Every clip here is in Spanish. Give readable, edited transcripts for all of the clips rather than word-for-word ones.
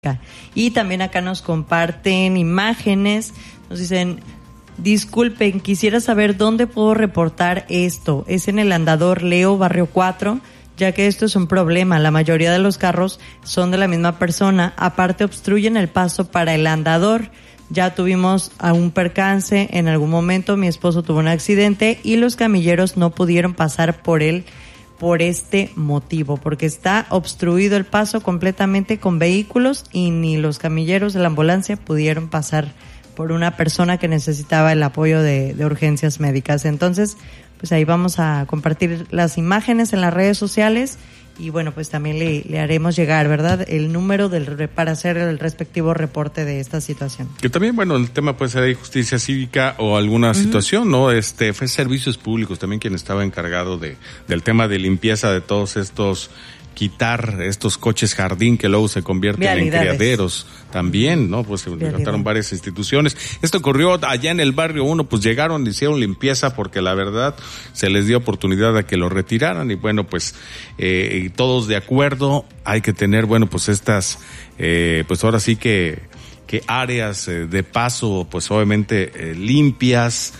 Y también acá nos comparten imágenes, nos dicen: disculpen, quisiera saber dónde puedo reportar esto. Es en el Andador Leo, Barrio 4, ya que esto es un problema. La mayoría de los carros son de la misma persona. Aparte, obstruyen el paso para el andador. Ya tuvimos a un percance en algún momento. Mi esposo tuvo un accidente y los camilleros no pudieron pasar por él por este motivo, porque está obstruido el paso completamente con vehículos y ni los camilleros de la ambulancia pudieron pasar por una persona que necesitaba el apoyo de urgencias médicas. Entonces, pues ahí vamos a compartir las imágenes en las redes sociales y bueno, pues también le haremos llegar, ¿verdad?, el número para hacer el respectivo reporte de esta situación. Que también, bueno, el tema puede ser de justicia cívica o alguna situación, ¿no? Fue Servicios Públicos también quien estaba encargado del tema de limpieza de todos estos, quitar estos coches jardín que luego se convierten en criaderos también, ¿no? Pues se levantaron varias instituciones. Esto ocurrió allá en el Barrio 1, pues llegaron, hicieron limpieza porque la verdad se les dio oportunidad a que lo retiraran y bueno, pues todos de acuerdo, hay que tener, bueno, pues estas, pues ahora sí que áreas de paso, pues obviamente limpias,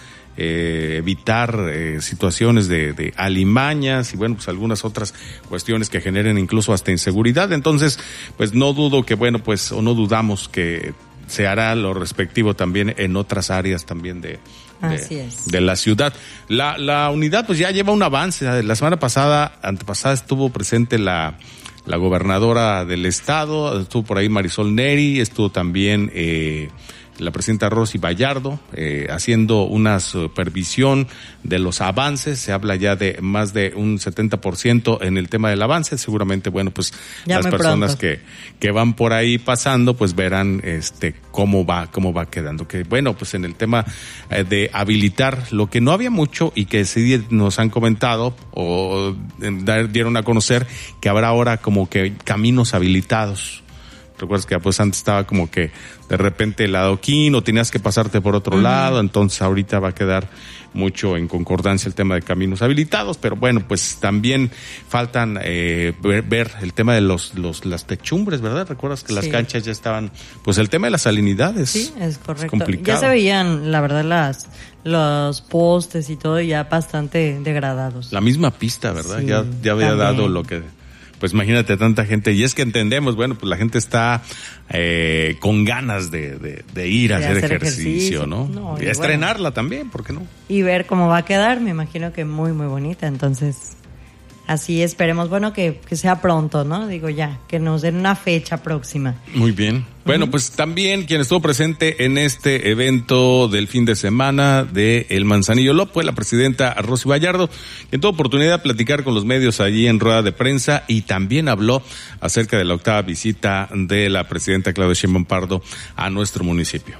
evitar situaciones de alimañas y bueno, pues algunas otras cuestiones que generen incluso hasta inseguridad. Entonces, pues no dudo que, bueno, pues, o no dudamos que se hará lo respectivo también en otras áreas también de la ciudad. La unidad pues ya lleva un avance. La semana antepasada estuvo presente la gobernadora del estado, estuvo por ahí Marisol Neri, estuvo también la presidenta Rosy Bayardo, haciendo una supervisión de los avances. Se habla ya de más de un 70% en el tema del avance. Seguramente, bueno, pues ya las personas que van por ahí pasando, pues verán cómo va quedando. Que bueno, pues en el tema de habilitar, lo que no había mucho y que sí nos han comentado o dieron a conocer que habrá ahora como que caminos habilitados. Recuerdas que pues antes estaba como que de repente el adoquín o tenías que pasarte por otro lado, entonces ahorita va a quedar mucho en concordancia el tema de caminos habilitados, pero bueno, pues también faltan ver el tema de las techumbres, ¿verdad? Recuerdas que las canchas ya estaban, pues el tema de las salinidades. Sí, es correcto. Es complicado. Ya se veían, la verdad, los postes y todo ya bastante degradados. La misma pista, ¿verdad? Sí, ya había dado lo que... Pues imagínate tanta gente, y es que entendemos, bueno, pues la gente está con ganas de ir a hacer ejercicio, ¿no? Y estrenarla también, ¿por qué no? Y ver cómo va a quedar, me imagino que muy, muy bonita, entonces así esperemos, bueno, que sea pronto, ¿no? Digo ya, que nos den una fecha próxima. Muy bien. Bueno, pues también quien estuvo presente en este evento del fin de semana de El Manzanillo Lop fue la presidenta Rosy Bayardo, quien tuvo oportunidad de platicar con los medios allí en rueda de prensa y también habló acerca de la 8ª visita de la presidenta Claudia Sheinbaum Pardo a nuestro municipio.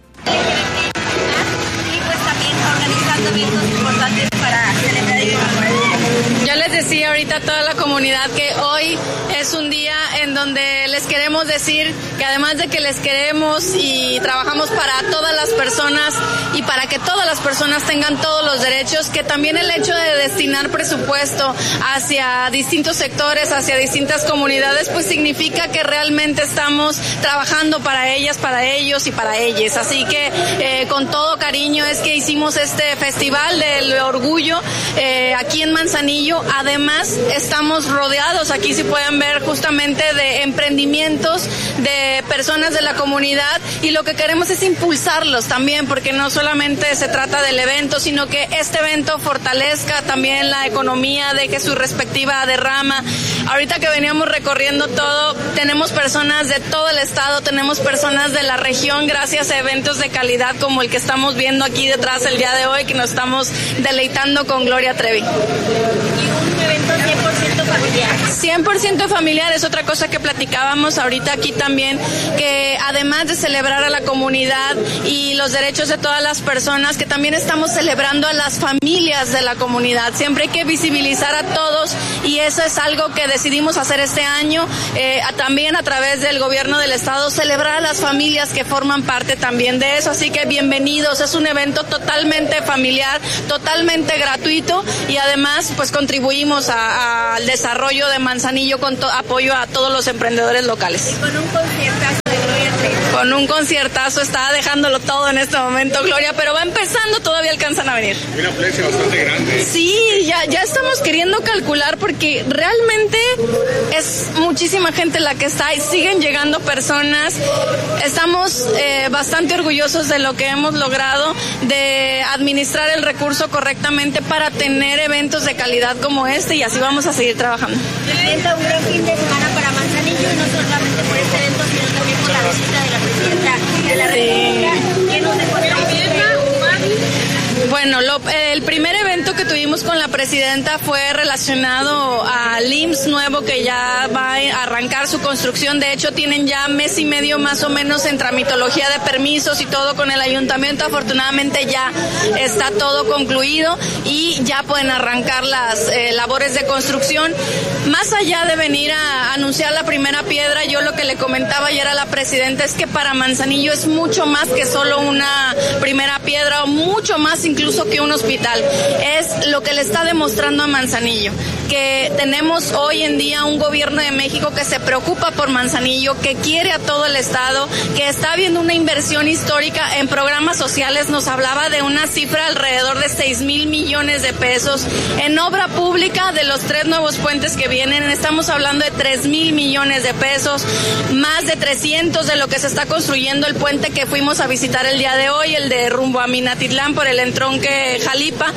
Y pues también organizando eventos importantes para celebrar el conmemorativo. Yo les decía ahorita a toda la comunidad que hoy es un día en donde les queremos decir que además de que les queremos y trabajamos para todas las personas y para que todas las personas tengan todos los derechos, que también el hecho de destinar presupuesto hacia distintos sectores, hacia distintas comunidades, pues significa que realmente estamos trabajando para ellas, para ellos y para ellas. Así que con todo cariño es que hicimos este festival del orgullo aquí en Manzanillo. Además estamos rodeados, aquí si pueden ver, justamente de emprendimientos, de personas de la comunidad, y lo que queremos es impulsarlos también, porque no solamente se trata del evento, sino que este evento fortalezca también la economía, deje su respectiva derrama. Ahorita que veníamos recorriendo todo, tenemos personas de todo el estado, tenemos personas de la región, gracias a eventos de calidad como el que estamos viendo aquí detrás el día de hoy, que nos estamos deleitando con Gloria Trevi. Y un evento 100% familiar. 100% familiar es otra cosa que platicábamos ahorita aquí también, que además de celebrar a la comunidad y los derechos de todas las personas, que también estamos celebrando a las familias de la comunidad. Siempre hay que visibilizar a todos, y eso es algo que decidimos hacer este año, también a través del gobierno del estado, celebrar a las familias que forman parte también de eso. Así que bienvenidos, es un evento totalmente familiar, totalmente gratuito, y además pues contribuimos al desarrollo desarrollo de Manzanillo con apoyo a todos los emprendedores locales. Y con un conciertazo de Gloria Trevi. Con un conciertazo, está dejándolo todo en este momento, Gloria, pero va empezando, todavía alcanzan a venir. Una afluencia bastante grande. Sí, ya estamos queriendo calcular porque realmente es muchísima gente la que está y siguen llegando personas. Estamos bastante orgullosos de lo que hemos logrado, de administrar el recurso correctamente para tener eventos de calidad como este, y así vamos a seguir trabajando. Presidenta, un gran fin de semana para Manzanillo, y no solamente por este evento, sino también por la visita de la presidenta de la República. ¿Qué nos dejó esta visita? Bueno, el primer evento que tuvimos con la presidenta fue relacionado al IMSS nuevo, que ya va a arrancar su construcción. De hecho, tienen ya mes y medio más o menos en tramitología de permisos y todo con el ayuntamiento. Afortunadamente ya está todo concluido y ya pueden arrancar las labores de construcción. Más allá de venir a anunciar la primera piedra, yo lo que le comentaba ayer a la presidenta es que para Manzanillo es mucho más que solo una primera piedra, o mucho más incluso que un hospital. Es lo que le está demostrando a Manzanillo, que tenemos hoy en día un gobierno de México que se preocupa por Manzanillo, que quiere a todo el estado, que está habiendo una inversión histórica en programas sociales. Nos hablaba de una cifra alrededor de 6,000 millones de pesos. En obra pública, de los 3 nuevos puentes que vienen, estamos hablando de 3,000 millones de pesos, más de 300 de lo que se está construyendo el puente que fuimos a visitar el día de hoy, el de rumbo a Minatitlán por el entronque Jalipa,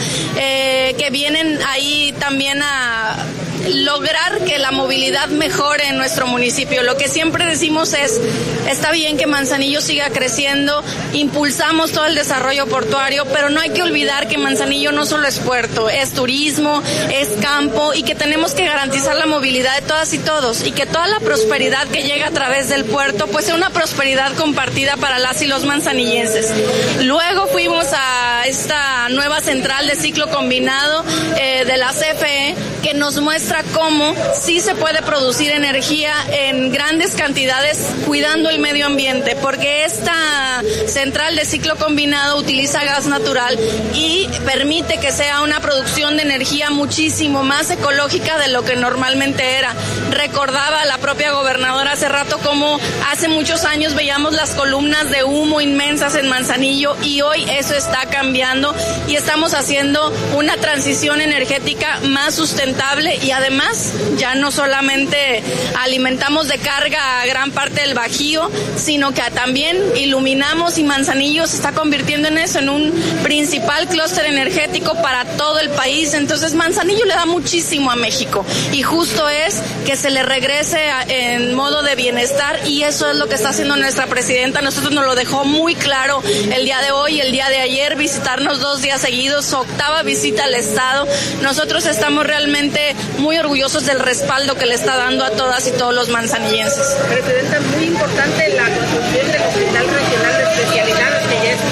que vienen ahí también a lograr que la movilidad mejore en nuestro municipio. Lo que siempre decimos es, está bien que Manzanillo siga creciendo, impulsamos todo el desarrollo portuario, pero no hay que olvidar que Manzanillo no solo es puerto, es turismo, es campo, y que tenemos que garantizar la movilidad de todas y todos, y que toda la prosperidad que llega a través del puerto pues sea una prosperidad compartida para las y los manzanillenses. Luego fuimos a esta nueva central de ciclo combinado de la CFE, que nos muestra cómo sí se puede producir energía en grandes cantidades cuidando el medio ambiente, porque esta central de ciclo combinado utiliza gas natural y permite que sea una producción de energía muchísimo más ecológica de lo que normalmente era. Recordaba la propia gobernadora hace rato cómo hace muchos años veíamos las columnas de humo inmensas en Manzanillo, y hoy eso está cambiando y estamos haciendo una transición energética más sustentable, y además ya no solamente alimentamos de carga a gran parte del Bajío, sino que también iluminamos, y Manzanillo se está convirtiendo en eso, en un principal clúster energético para todo el país. Entonces Manzanillo le da muchísimo a México, y justo es que se le regrese en modo de bienestar, y eso es lo que está haciendo nuestra presidenta. Nosotros nos lo dejó muy claro el día de hoy, el día de ayer, visitarnos 2 días seguidos, su 8ª visita al estado. Nosotros estamos realmente muy orgullosos del respaldo que le está dando a todas y todos los manzanillenses. Presidenta, muy importante la construcción del Hospital Regional de Especialidades, que ya es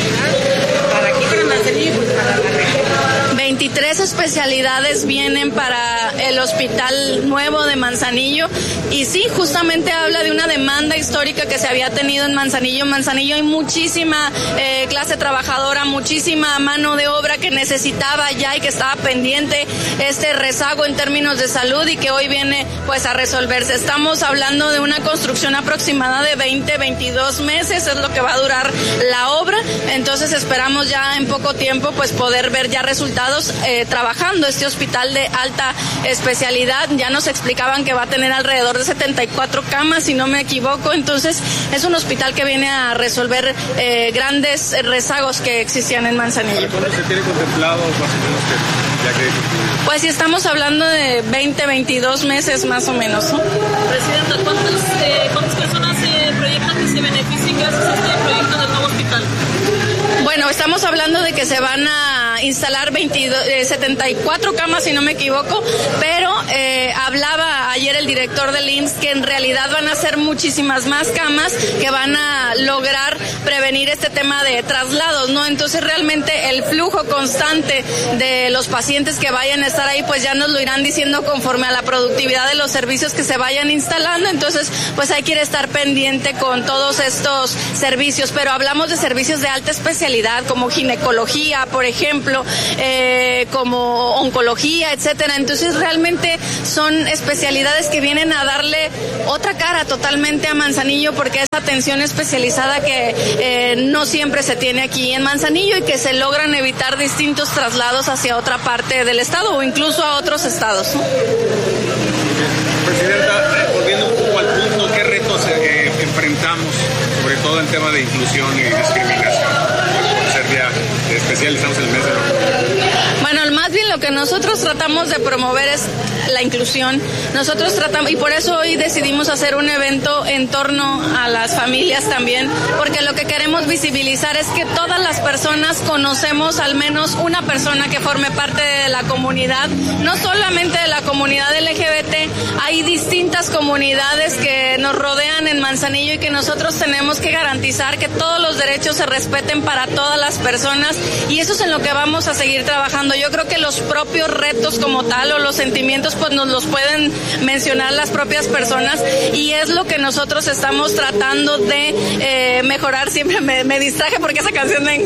una para aquí, para Manzanillo, pues para la región. 23 especialidades vienen para el hospital nuevo de Manzanillo, y sí, justamente habla de una demanda histórica que se había tenido en Manzanillo. En Manzanillo hay muchísima clase trabajadora, muchísima mano de obra que necesitaba ya y que estaba pendiente este rezago en términos de salud, y que hoy viene pues a resolverse. Estamos hablando de una construcción aproximada de 22 meses, es lo que va a durar la obra. Entonces esperamos ya en poco tiempo pues poder ver ya resultados trabajando este hospital de alta especialidad. Ya nos explicaban que va a tener alrededor de 74 camas, si no me equivoco. Entonces es un hospital que viene a resolver grandes rezagos que existían en Manzanillo. ¿Cuándo se tiene contemplado más o menos que ya quede concluido? Pues sí, estamos hablando de 22 meses más o menos, ¿no? Presidenta, ¿cuántas personas proyectan que se beneficien gracias a este proyecto del nuevo hospital? Bueno, estamos hablando de que se van a instalar 74 camas, si no me equivoco, pero hablaba ayer el director del IMSS que en realidad van a ser muchísimas más camas que van a lograr prevenir este tema de traslados, ¿no? Entonces realmente el flujo constante de los pacientes que vayan a estar ahí, pues ya nos lo irán diciendo conforme a la productividad de los servicios que se vayan instalando. Entonces, pues hay que estar pendiente con todos estos servicios, pero hablamos de servicios de alta especialidad como ginecología, por ejemplo, ejemplo, como oncología, etcétera. Entonces realmente son especialidades que vienen a darle otra cara totalmente a Manzanillo, porque es atención especializada que no siempre se tiene aquí en Manzanillo y que se logran evitar distintos traslados hacia otra parte del estado o incluso a otros estados, ¿no? Presidenta, volviendo un poco al punto, ¿qué retos enfrentamos, sobre todo en tema de inclusión y discriminación? Por ser día especial, estamos en el mes de octubre. Bueno, más bien lo que nosotros tratamos de promover es la inclusión. Nosotros tratamos, y por eso hoy decidimos hacer un evento en torno a las familias también, porque lo que queremos visibilizar es que todas las personas conocemos al menos una persona que forme parte de la comunidad, no solamente de la comunidad LGBT, hay distintas comunidades que nos rodean en Manzanillo y que nosotros tenemos que garantizar que todos los derechos se respeten para todas las personas, y eso es en lo que vamos a seguir trabajando. Yo creo que los propios retos como tal o los sentimientos pues nos los pueden mencionar las propias personas, y es lo que nosotros estamos tratando de mejorar. Siempre me distraje porque esa canción me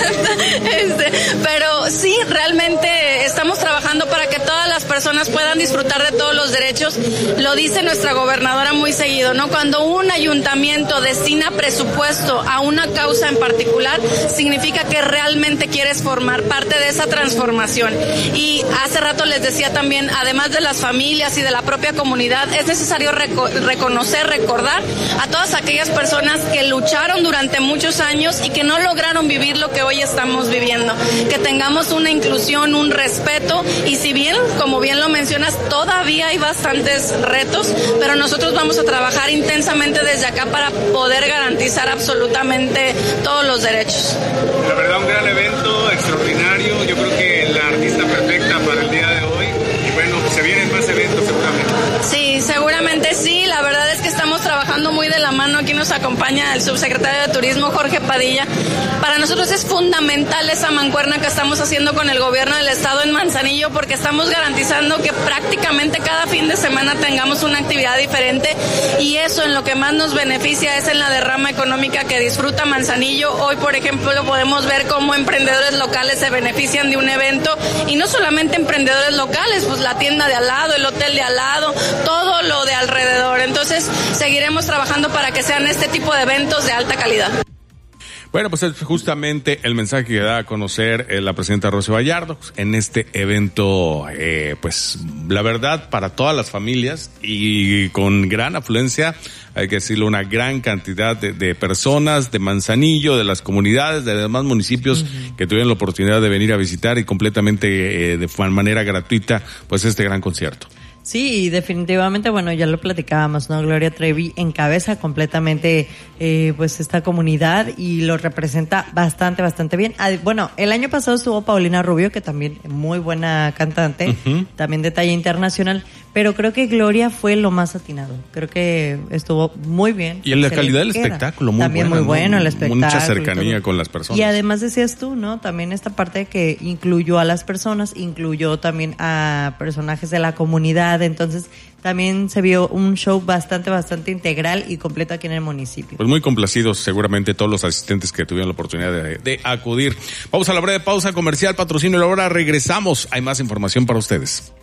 encanta, pero sí, realmente estamos trabajando para que todas las personas puedan disfrutar de todos los derechos. Lo dice nuestra gobernadora muy seguido, ¿no? Cuando un ayuntamiento destina presupuesto a una causa en particular, significa que realmente quieres formar parte de esa transformación. Y hace rato les decía también, además de las familias y de la propia comunidad, es necesario reconocer, recordar a todas aquellas personas que lucharon durante muchos años y que no lograron vivir lo que hoy estamos viviendo. Que tengamos una inclusión, un respeto, y si bien, como bien lo mencionas, todavía hay bastantes retos, pero nosotros vamos a trabajar intensamente desde acá para poder garantizar absolutamente todos los derechos. La verdad, un gran evento, extraordinario. Yo creo que la artista perfecta para el día de hoy. Y bueno, se vienen más eventos seguramente. Sí, seguramente sí. La verdad es que estamos trabajando muy de la mano. Aquí nos acompaña el subsecretario de Turismo, Jorge Padilla. Para nosotros es fundamental esa mancuerna que estamos haciendo con el gobierno del estado en Manzanillo, porque estamos garantizando que prácticamente cada fin de semana tengamos una actividad diferente, y eso en lo que más nos beneficia es en la derrama económica que disfruta Manzanillo. Hoy, por ejemplo, podemos ver cómo emprendedores locales se benefician de un evento, y no solamente emprendedores locales, pues la tienda de al lado, el hotel de al lado, todo lo de alrededor. Entonces seguiremos trabajando para que sean este tipo de eventos de alta calidad. Bueno, pues es justamente el mensaje que da a conocer la presidenta Rocío Gallardo en este evento, pues la verdad, para todas las familias y con gran afluencia, hay que decirlo, una gran cantidad de personas de Manzanillo, de las comunidades, de los demás municipios que tuvieron la oportunidad de venir a visitar, y completamente de manera gratuita, pues este gran concierto. Sí, definitivamente, bueno, ya lo platicábamos, ¿no? Gloria Trevi encabeza completamente pues esta comunidad y lo representa bastante bien. Bueno, el año pasado estuvo Paulina Rubio, que también muy buena cantante, también de talla internacional, pero creo que Gloria fue lo más atinado. Creo que estuvo muy bien. Y en la calidad del espectáculo, muy también buena, muy bueno, ¿no? El espectáculo. Mucha cercanía con las personas. Y además decías tú, ¿no? También esta parte que incluyó a las personas, incluyó también a personajes de la comunidad. Entonces también se vio un show bastante integral y completo aquí en el municipio. Pues muy complacidos seguramente todos los asistentes que tuvieron la oportunidad de acudir. Vamos a la breve pausa comercial, patrocinio, y ahora regresamos. Hay más información para ustedes.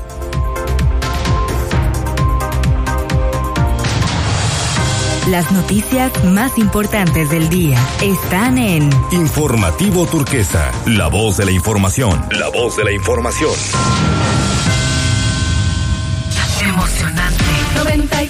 Las noticias más importantes del día están en Informativo Turquesa, la voz de la información. La voz de la información. Emocionante. 92.9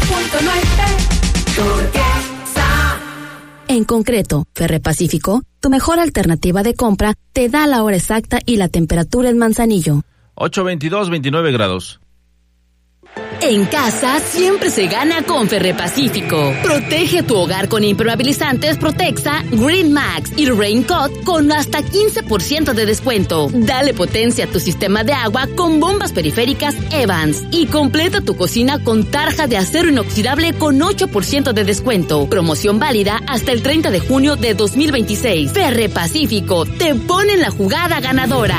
Turquesa. En concreto, Ferrepacífico, tu mejor alternativa de compra, te da la hora exacta y la temperatura en Manzanillo. 8:22, 29 grados. En casa siempre se gana con Ferrepacífico. Protege tu hogar con impermeabilizantes Protexa, Green Max y Raincoat con hasta 15% de descuento. Dale potencia a tu sistema de agua con bombas periféricas Evans y completa tu cocina con tarja de acero inoxidable con 8% de descuento. Promoción válida hasta el 30 de junio de 2026. Ferrepacífico te pone en la jugada ganadora.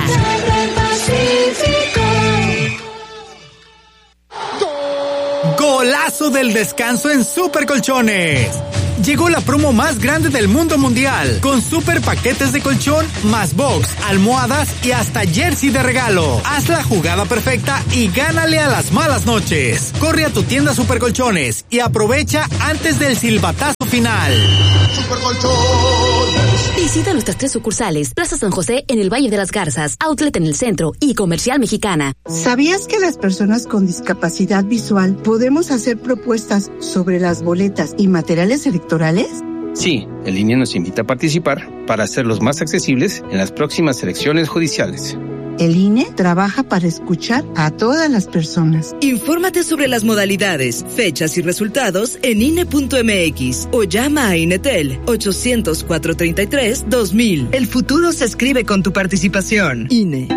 Golazo del descanso en Super Colchones. Llegó la promo más grande del mundo mundial, con super paquetes de colchón, más box, almohadas y hasta jersey de regalo. Haz la jugada perfecta y gánale a las malas noches. Corre a tu tienda Super Colchones y aprovecha antes del silbatazo final. Super Colchones. Visita nuestras 3 sucursales: Plaza San José en el Valle de las Garzas, Outlet en el centro y Comercial Mexicana. ¿Sabías que las personas con discapacidad visual podemos hacer propuestas sobre las boletas y materiales electorales? Sí, el INE nos invita a participar para hacerlos más accesibles en las próximas elecciones judiciales. El INE trabaja para escuchar a todas las personas. Infórmate sobre las modalidades, fechas y resultados en INE.mx o llama a INETEL 800-433-2000. El futuro se escribe con tu participación. INE.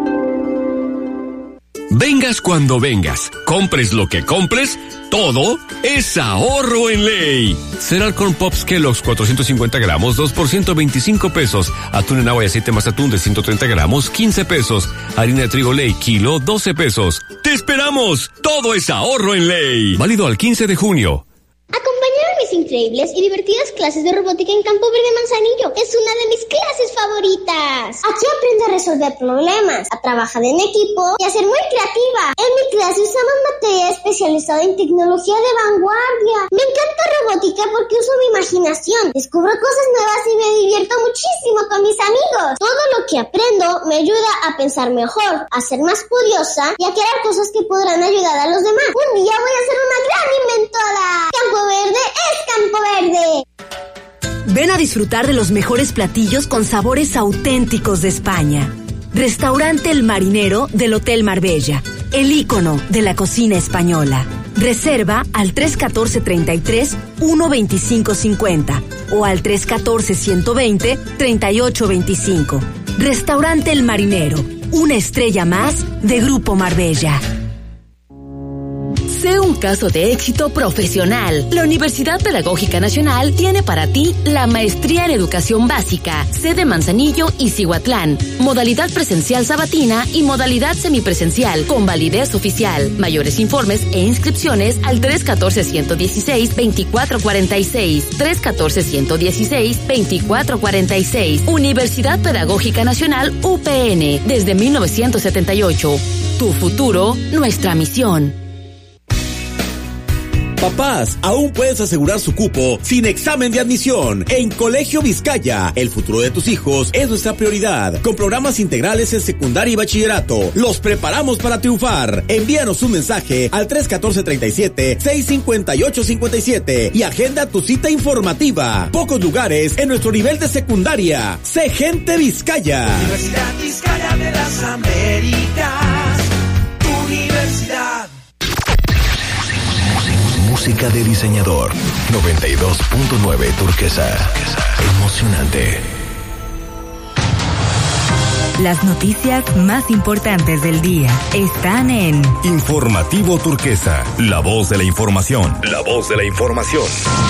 Vengas cuando vengas, compres lo que compres, todo es ahorro en ley. Cereal Corn Pops Kellogg's 450 gramos, 2 por 125 pesos. Atún en agua y aceite más atún de 130 gramos, 15 pesos. Harina de trigo Ley, kilo, 12 pesos. ¡Te esperamos! Todo es ahorro en ley. Válido al 15 de junio. Acompañar a mis increíbles y divertidas clases de robótica en Campo Verde Manzanillo es una de mis clases favoritas. Aquí aprendo a resolver problemas, a trabajar en equipo y a ser muy creativa. En mi clase usamos materia especializada en tecnología de vanguardia. Me encanta robótica porque uso mi imaginación, descubro cosas nuevas y me divierto muchísimo con mis amigos. Todo lo que aprendo me ayuda a pensar mejor, a ser más curiosa y a crear cosas que podrán ayudar a los demás. Un día voy a ser una gran inventora. Campo Verde es Campo Verde. Ven a disfrutar de los mejores platillos con sabores auténticos de España. Restaurante El Marinero del Hotel Marbella, el ícono de la cocina española. Reserva al 314-33-12550 o al 314-120-3825. Restaurante El Marinero, una estrella más de Grupo Marbella. Sé un caso de éxito profesional. La Universidad Pedagógica Nacional tiene para ti la maestría en educación básica, sede Manzanillo y Cihuatlán, modalidad presencial sabatina y modalidad semipresencial con validez oficial. Mayores informes e inscripciones al 314-116-2446, 314-116-2446. Universidad Pedagógica Nacional UPN, desde 1978. Tu futuro, nuestra misión. Papás, aún puedes asegurar su cupo sin examen de admisión. En Colegio Vizcaya, el futuro de tus hijos es nuestra prioridad. Con programas integrales en secundaria y bachillerato, los preparamos para triunfar. Envíanos un mensaje al 314-37-658-57 y agenda tu cita informativa. Pocos lugares en nuestro nivel de secundaria. Sé gente Vizcaya. Universidad Vizcaya de las Américas. Universidad. Música de diseñador. 92.9 Turquesa. Emocionante. Las noticias más importantes del día están en Informativo Turquesa. La voz de la información. La voz de la información.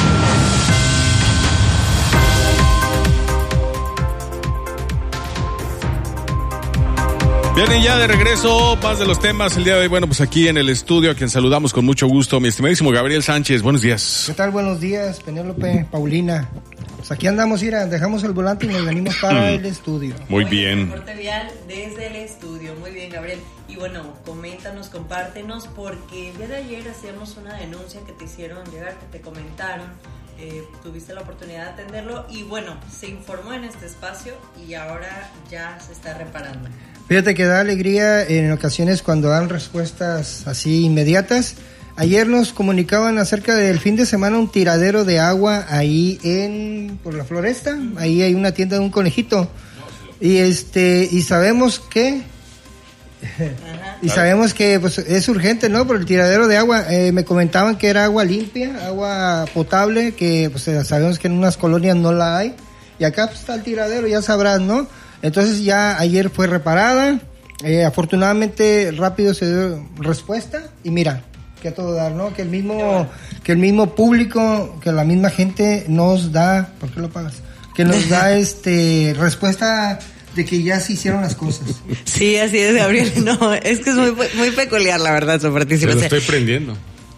Bien, y ya de regreso, más de los temas el día de hoy. Bueno, pues aquí en el estudio, a quien saludamos con mucho gusto, mi estimadísimo Gabriel Sánchez. Buenos días. ¿Qué tal? Buenos días, Penélope, Paulina. Pues aquí andamos, dejamos el volante y nos venimos para el estudio. Muy bien. Reporte vial desde el estudio. Muy bien, Gabriel. Y bueno, coméntanos, compártenos, porque el día de ayer hacíamos una denuncia que te hicieron llegar, que te comentaron. Tuviste la oportunidad de atenderlo y bueno, se informó en este espacio y ahora ya se está reparando. Fíjate que da alegría en ocasiones cuando dan respuestas así inmediatas. Ayer nos comunicaban acerca del fin de semana un tiradero de agua ahí por la Floresta. Ahí hay una tienda de un conejito. Y sabemos que sabemos que pues es urgente, ¿no? Por el tiradero de agua. Me comentaban que era agua limpia, agua potable, que pues sabemos que en unas colonias no la hay. Y acá pues, está el tiradero, ya sabrás, ¿no? Entonces ya ayer fue reparada, afortunadamente rápido se dio respuesta y mira, que a todo dar, ¿no? Que el mismo público, que la misma gente nos da, ¿por qué lo pagas? Que nos da respuesta de que ya se hicieron las cosas. Sí, así es, Gabriel. No, es que es muy peculiar, la verdad, su participación. Se lo estoy prendiendo.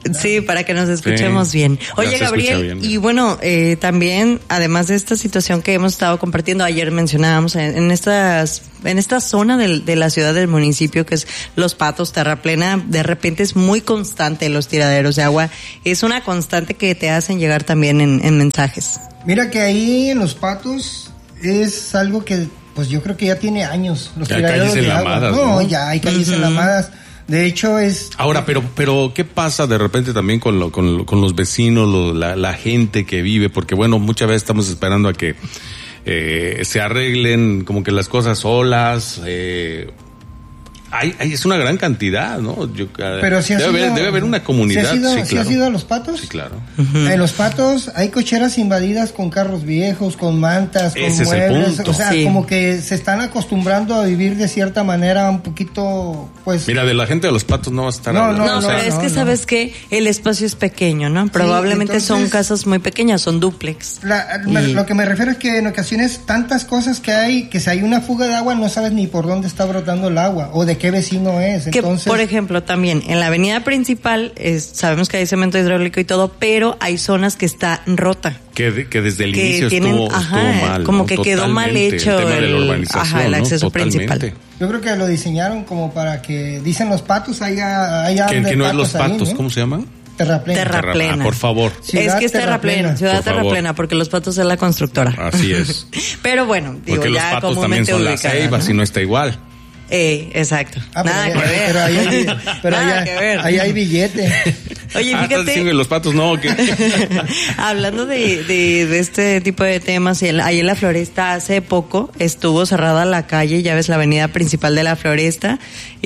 Sí, para que nos escuchemos bien. Oye, Gabriel, y bueno, también, además de esta situación que hemos estado compartiendo, ayer mencionábamos en esta zona de la ciudad del municipio, que es Los Patos, Terraplena, de repente es muy constante los tiraderos de agua. Es una constante que te hacen llegar también en mensajes. Mira que ahí en Los Patos es algo que, pues yo creo que ya tiene años, los ya tiraderos de agua. ¿no? Ya hay calles enlamadas. De hecho es... Ahora, pero ¿qué pasa de repente también con los vecinos, la gente que vive? Porque bueno, muchas veces estamos esperando a que se arreglen como que las cosas solas. Es una gran cantidad, ¿no? Pero si debe haber una comunidad. ¿Sí has ido a Los Patos? Sí, claro. En Los Patos hay cocheras invadidas con carros viejos, con mantas, con Ese muebles. es el punto. O sea, Sí. como que se están acostumbrando a vivir de cierta manera un poquito, pues... Mira, de la gente de Los Patos no va a estar No, hablando. No, pero es que sabes que el espacio es pequeño, ¿no? Probablemente entonces, son casas muy pequeñas, son dúplex. Lo que me refiero es que en ocasiones tantas cosas que hay, que si hay una fuga de agua no sabes ni por dónde está brotando el agua o de qué vecino es. Entonces, que, por ejemplo, también en la avenida principal sabemos que hay cemento hidráulico y todo, pero hay zonas que está rota. Que desde el inicio estuvo mal. Como ¿no? que quedó mal hecho el tema de la urbanización, el acceso ¿no? principal. Yo creo que lo diseñaron como para que, dicen Los Patos, que no es Los Patos, ¿cómo se llama? Terraplena. Por favor. Es que es Terraplena, Ciudad Terraplena, porque Los Patos es la constructora. Así es. Pero bueno, digo, porque ya Los Patos también son las Ceibas, y no está igual. Exacto. Nada que ver. Pero ahí hay billete. Oye, fíjate. Los Patos no, ¿qué? Hablando de este tipo de temas, ahí en la Floresta hace poco estuvo cerrada la calle, ya ves, la avenida principal de la Floresta,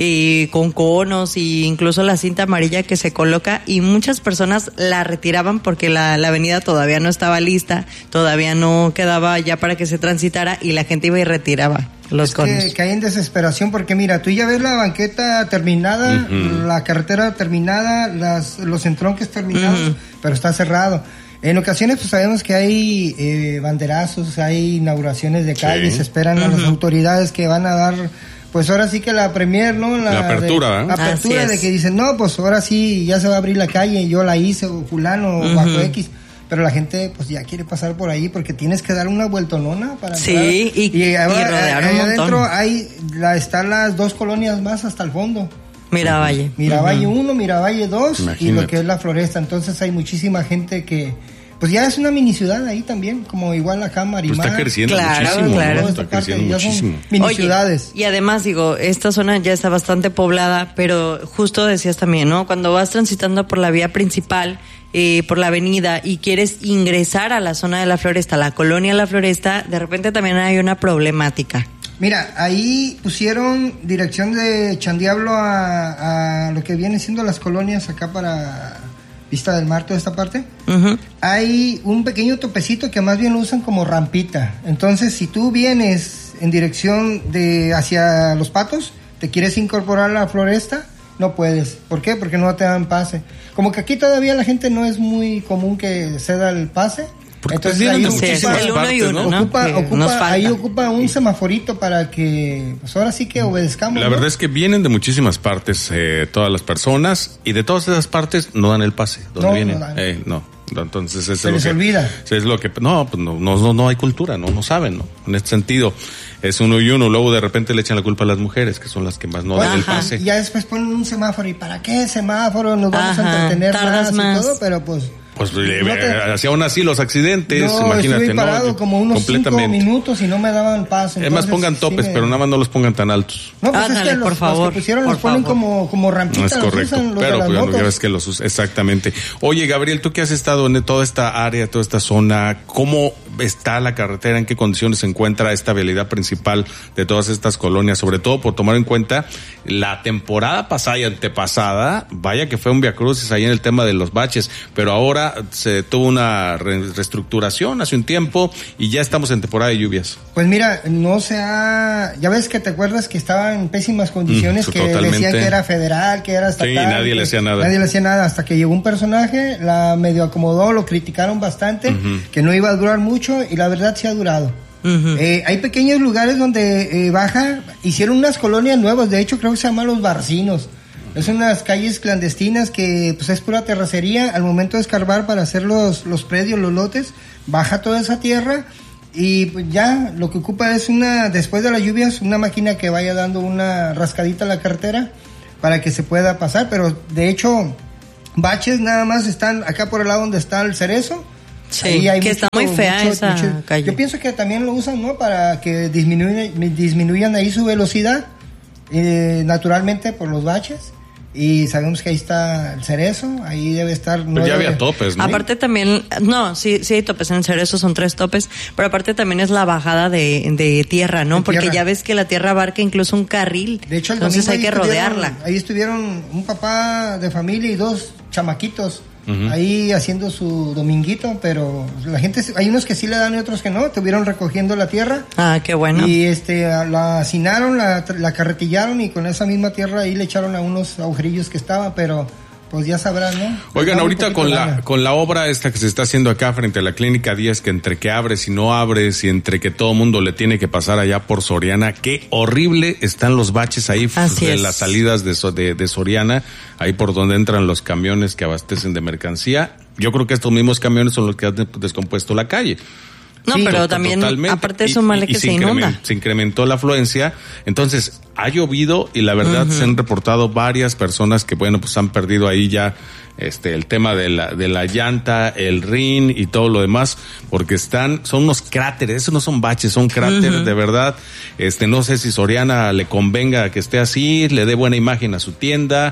y con conos y incluso la cinta amarilla que se coloca, y muchas personas la retiraban porque la avenida todavía no estaba lista, todavía no quedaba ya para que se transitara, y la gente iba y retiraba los conos. Que hay en desesperación porque mira, tú ya ves la banqueta terminada, la carretera terminada, los entronques terminados, pero está cerrado. En ocasiones pues sabemos que hay banderazos, hay inauguraciones de calles, se esperan a las autoridades que van a dar, pues ahora sí que la premier, ¿no? La apertura, La apertura de que dicen, no, pues ahora sí ya se va a abrir la calle, yo la hice, o fulano, o bajo X. Pero la gente pues ya quiere pasar por ahí porque tienes que dar una vueltonona para entrar. Sí, y rodear un montón. Adentro están las dos colonias más hasta el fondo. Miravalle. Miravalle 1, Miravalle 2 y lo que es la Floresta. Entonces hay muchísima gente que pues ya es una mini ciudad ahí también, como igual acá Marimar. Pues está creciendo muchísimo. Claro. Está creciendo muchísimo. Mini ciudades. Y además digo, esta zona ya está bastante poblada, pero justo decías también, ¿no? Cuando vas transitando por la vía principal, por la avenida, y quieres ingresar a la zona de la Floresta, la colonia La Floresta, de repente también hay una problemática. Mira, ahí pusieron dirección de Chandiablo a lo que viene siendo las colonias acá para Vista del Mar, toda esta parte. Hay un pequeño topecito que más bien lo usan como rampita. Entonces, si tú vienes en dirección hacia Los Patos, te quieres incorporar a la Floresta, no puedes. ¿Por qué? Porque no te dan pase. Como que aquí todavía la gente no es muy común que ceda el pase. Porque entonces ahí ocupa un semaforito para que pues ahora sí que obedezcamos. La verdad es que vienen de muchísimas partes todas las personas, y de todas esas partes no dan el pase. ¿Dónde vienen? No. Entonces se les olvida. Es lo que no hay cultura, no saben, ¿no? En este sentido es uno y uno. Luego de repente le echan la culpa a las mujeres, que son las que más no dan el pase. Y ya después ponen un semáforo, ¿y para qué semáforo? Nos vamos a entretener más y todo, pero pues aún así los accidentes, imagínate, estuve parado como unos 5 minutos y no me daban paso. Es más, pongan topes, pero nada más no los pongan tan altos. No, pues es que por favor, los que pusieron los ponen como rampitas. No es correcto, pero ya ves que los usan. Exactamente. Oye, Gabriel, tú que has estado en toda esta área, toda esta zona, ¿cómo está la carretera? ¿En qué condiciones se encuentra esta vialidad principal de todas estas colonias? Sobre todo por tomar en cuenta la temporada pasada y antepasada, vaya que fue un viacrucis ahí en el tema de los baches, pero ahora se tuvo una reestructuración hace un tiempo y ya estamos en temporada de lluvias. Pues mira, ya ves que te acuerdas que estaba en pésimas condiciones, que decían que era federal, que era estatal. Sí, nadie le hacía nada. Nadie le hacía nada hasta que llegó un personaje, la medio acomodó, lo criticaron bastante, que no iba a durar mucho, y la verdad sí ha durado. Hay pequeños lugares donde hicieron unas colonias nuevas, de hecho creo que se llaman Los Barcinos. Es unas calles clandestinas que pues es pura terracería. Al momento de escarbar para hacer los predios, los lotes, baja toda esa tierra y pues ya lo que ocupa es después de las lluvias, una máquina que vaya dando una rascadita a la carretera para que se pueda pasar. Pero de hecho, baches nada más están acá por el lado donde está el Cerezo. Sí, que está muy fea esa calle. Yo pienso que también lo usan, ¿no? Para que disminuyan ahí su velocidad naturalmente por los baches. Y sabemos que ahí está el Cerezo, ahí debe estar... Pues ya había topes, ¿no? Aparte también, sí hay topes en el Cerezo, son 3 topes, pero aparte también es la bajada de tierra, ¿no? Porque ya ves que la tierra abarca incluso un carril, de hecho, entonces hay que rodearla. Ahí estuvieron un papá de familia y 2 chamaquitos ahí haciendo su dominguito, pero la gente, hay unos que sí le dan y otros que no, estuvieron recogiendo la tierra. Ah, qué bueno. Y la hacinaron, la carretillaron y con esa misma tierra ahí le echaron a unos agujerillos que estaban, pero pues ya sabrán, ¿no? Oigan, ahorita con la obra esta que se está haciendo acá frente a la Clínica 10, que entre que abres y no abres y entre que todo mundo le tiene que pasar allá por Soriana, qué horrible están los baches ahí en las salidas de Soriana, ahí por donde entran los camiones que abastecen de mercancía. Yo creo que estos mismos camiones son los que han descompuesto la calle. No, sí, pero también, aparte de eso, mal que se inunda. Se incrementó la afluencia. Entonces, ha llovido y la verdad se han reportado varias personas que, bueno, pues han perdido ahí ya el tema de la llanta, el rin y todo lo demás, porque son unos cráteres, esos no son baches, son cráteres de verdad. No sé si Soriana le convenga que esté así, le dé buena imagen a su tienda,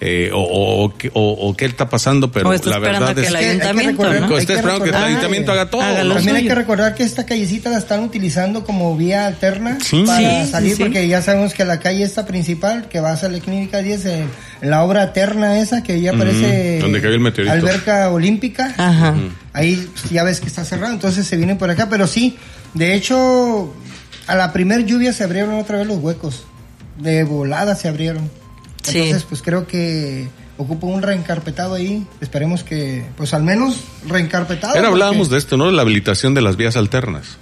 o qué está pasando, pero la verdad es que está esperando que el ayuntamiento haga todo. También hay que recordar que esta callecita la están utilizando como vía alterna para salir, porque ya sabemos que la calle esta principal que va hacia la Clínica 10, en la obra eterna esa que ya parece donde cayó el meteorito, alberca olímpica, ahí ya ves que está cerrado, entonces se vienen por acá, pero sí, de hecho a la primer lluvia se abrieron otra vez los huecos, de volada se abrieron. Entonces, pues creo que ocupa un reencarpetado ahí. Esperemos que, pues al menos reencarpetado. Pero hablábamos de esto, ¿no? De la habilitación de las vías alternas.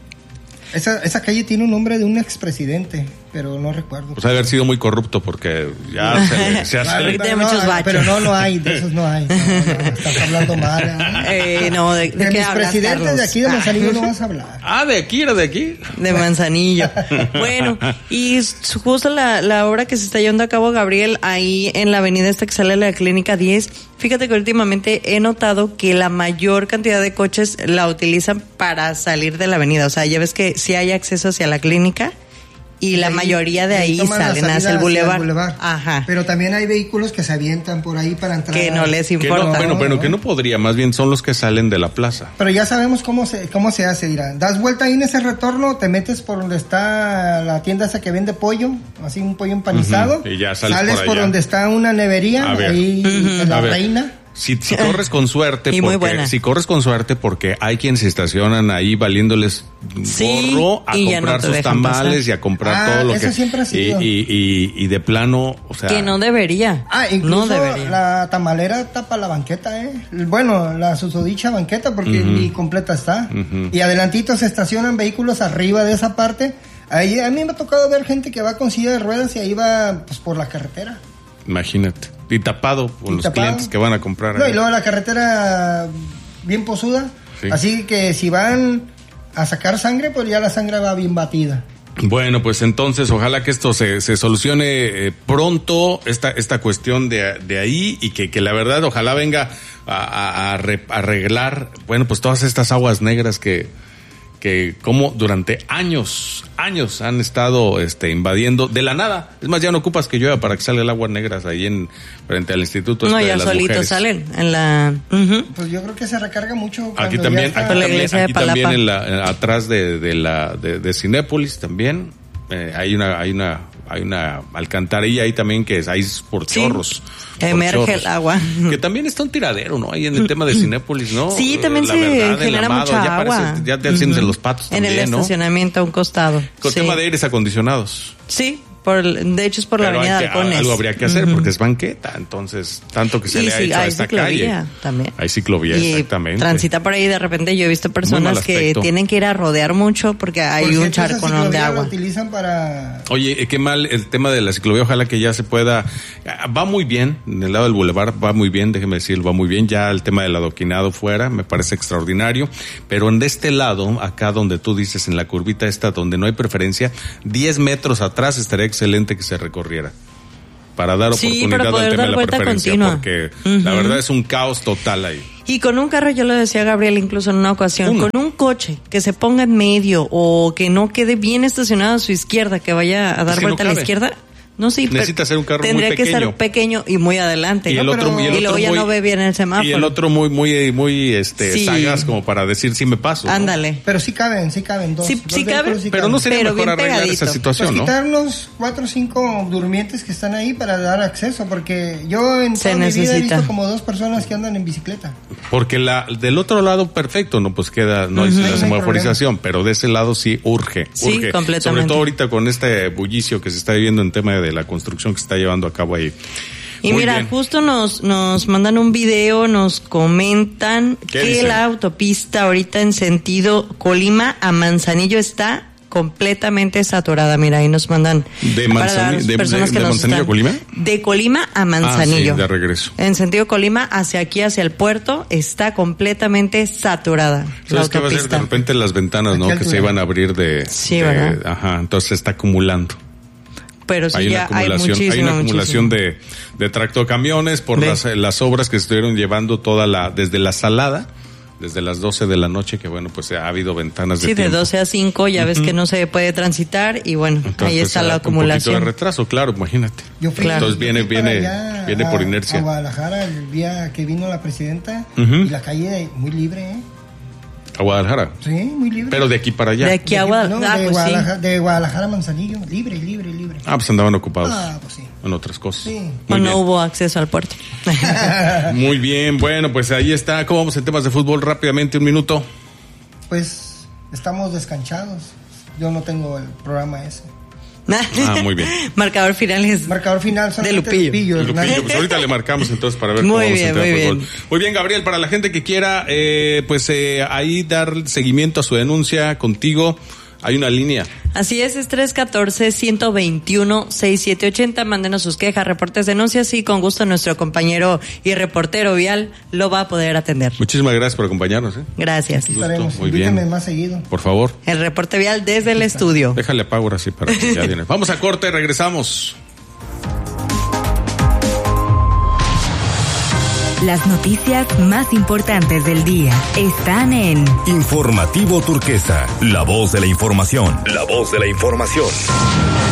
Esa calle tiene un nombre de un expresidente, pero no recuerdo. Pues haber sido muy corrupto porque ya se hace... Pero no lo hay, de esos no hay. No, estás hablando mal. ¿De qué mis hablas, presidentes Carlos? de aquí de Manzanillo no vas a hablar. ¿de aquí? ¿Era de aquí? De Manzanillo. Bueno, y justo la obra que se está llevando a cabo, Gabriel, ahí en la avenida esta que sale de la Clínica 10, fíjate que últimamente he notado que la mayor cantidad de coches la utilizan para salir de la avenida. O sea, ya ves que sí hay acceso hacia la clínica y la mayoría de ahí salen hacia el bulevar. Ajá. Pero también hay vehículos que se avientan por ahí para entrar. Que no les importa. Que no podría, más bien son los que salen de la plaza. Pero ya sabemos cómo se hace, dirá. Das vuelta ahí en ese retorno, te metes por donde está la tienda esa que vende pollo, así un pollo empanizado. Y ya sales por donde está una nevería, ahí en la Reina. Si corres con suerte, porque hay quienes se estacionan ahí valiéndoles gorro a comprar sus tamales y a comprar todo lo eso que siempre ha sido. Y de plano, o sea, que no debería. Incluso no debería. La tamalera tapa la banqueta, bueno, la susodicha banqueta, porque ni completa está. Y adelantito se estacionan vehículos arriba de esa parte. Ahí a mí me ha tocado ver gente que va con silla de ruedas y ahí va pues por la carretera. Imagínate. Y tapado por los clientes que van a comprar. No, y luego la carretera bien posuda. Sí. Así que si van a sacar sangre, pues ya la sangre va bien batida. Bueno, pues entonces ojalá que esto se solucione pronto, esta cuestión de ahí, y que la verdad ojalá venga a arreglar, bueno, pues todas estas aguas negras que como durante años han estado invadiendo de la nada. Es más, ya no ocupas que llueva para que salga el agua negra ahí frente al instituto. No, ya de las solitos mujeres. Salen en la... Pues yo creo que se recarga mucho. Aquí también, en atrás de Cinépolis también hay una alcantarilla ahí también que es ahí por chorros. Emerge el agua. Que también está un tiradero, ¿no? Ahí en el tema de Cinépolis, ¿no? Sí, también se genera mucha agua. Ya te encienden los patos en también, el estacionamiento a un costado. Con tema de aires acondicionados. Sí, De hecho es por la avenida Halcones. Algo habría que hacer porque es banqueta, entonces tanto que se le ha hecho a esta calle. También. Hay ciclovía, y exactamente. Transita por ahí, de repente yo he visto personas que tienen que ir a rodear mucho porque hay un charconón de agua. Lo utilizan para... Oye, qué mal el tema de la ciclovía, ojalá que ya se pueda. Va muy bien, en el lado del bulevar va muy bien, déjeme decirlo, va muy bien. Ya el tema del adoquinado fuera, me parece extraordinario, pero en este lado, acá donde tú dices, en la curvita esta, donde no hay preferencia, 10 metros atrás estaría excelente que se recorriera. Para dar oportunidad al tema de la preferencia, continua. Porque la verdad es un caos total ahí. Y con un carro, yo lo decía a Gabriel incluso en una ocasión, con un coche que se ponga en medio o que no quede bien estacionado a su izquierda, que vaya a dar vuelta a la izquierda. No, sí, necesita ser un carro tendría muy pequeño. Que ser pequeño y muy adelante. Y el otro, y luego ya no ve bien el semáforo. Y el otro muy sagaz como para decir sí me paso. Ándale. ¿no? Pero sí caben dos. Sí caben. Pero no sería mejor arreglar esa situación, pues ¿no? Quitar los 4 o 5 durmientes que están ahí para dar acceso, porque yo en toda mi vida he visto como 2 personas que andan en bicicleta. Porque del otro lado, perfecto, no pues queda, no hay la semaforización, pero de ese lado sí urge. Sí, completamente. Sobre todo ahorita con este bullicio que se está viviendo en tema de la construcción que se está llevando a cabo ahí. Y muy bien. Justo nos mandan un video, nos comentan que dice? La autopista ahorita en sentido Colima a Manzanillo está completamente saturada. Mira, ahí nos mandan de Manzanillo a Colima. De Colima a Manzanillo. Sí, de regreso. En sentido Colima hacia aquí, hacia el puerto, está completamente saturada. ¿Sabes qué va a ser? De repente las ventanas, ¿no? Que se iban a abrir ¿verdad? Ajá, entonces se está acumulando. Pero sí, hay una acumulación de tractocamiones por las obras que se estuvieron llevando desde la Salada, desde las 12 de la noche, que bueno, pues ha habido ventanas de tiempo. Sí, de 12 a 5 ya ves que no se puede transitar y bueno, entonces, ahí está la acumulación. Un poquito de retraso, claro, imagínate. Entonces viene por inercia. A Guadalajara el día que vino la presidenta y la calle muy libre, ¿eh? ¿A Guadalajara? Sí, muy libre. Pero de aquí para allá. De aquí a Guadalajara. De Guadalajara a Manzanillo, libre. Pues andaban ocupados pues sí. en otras cosas. Sí. O no hubo acceso al puerto. Muy bien, bueno, pues ahí está. ¿Cómo vamos en temas de fútbol? Rápidamente, 1 minuto. Pues estamos descanchados. Yo no tengo el programa ese. Muy bien. Marcador final de Lupillo. Pues ahorita le marcamos entonces para ver cómo vamos en tema de fútbol. Muy bien, Gabriel, para la gente que quiera ahí dar seguimiento a su denuncia contigo, hay una línea. Así es 314-121-6780. Mándenos sus quejas, reportes, denuncias y con gusto nuestro compañero y reportero vial lo va a poder atender. Muchísimas gracias por acompañarnos. Gracias. Muy bien. Más seguido. Por favor. El reporte vial desde el estudio. Déjale apago ahora sí para que ya viene. Vamos a corte, regresamos. Las noticias más importantes del día están en Informativo Turquesa, la voz de la información. La voz de la información.